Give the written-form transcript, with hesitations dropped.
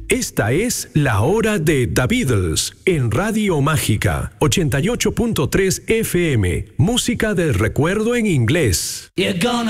Esta es la hora de The Beatles en Radio Mágica 88.3 FM. Música del recuerdo en inglés. You're gonna